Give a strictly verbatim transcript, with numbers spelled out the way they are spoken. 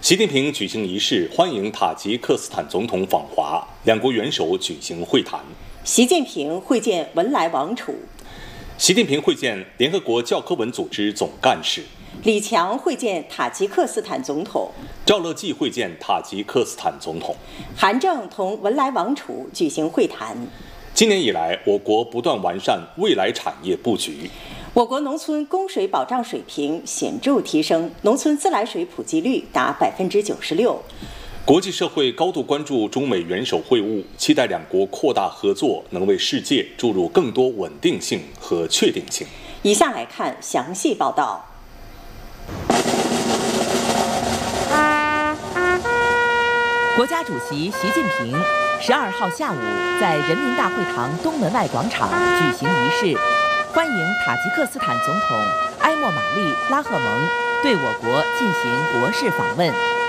习近平举行仪式欢迎塔吉克斯坦总统访华，两国元首举行会谈。 习近平会见文莱王储。 习近平会见联合国教科文组织总干事。 李强会见塔吉克斯坦总统。 赵乐际会见塔吉克斯坦总统。 韩正同文莱王储举行会谈。 今年以来，我国不断完善未来产业布局。 我国农村供水保障水平显著提升，农村自来水普及率达百分之九十六。 国际社会高度关注中美元首会晤，期待两国扩大合作，能为世界注入更多稳定性和确定性。 以下来看详细报道。 国家主席习近平十二号下午在人民大会堂东门外广场举行仪式，欢迎塔吉克斯坦总统埃莫玛丽·拉赫蒙对我国进行国事访问。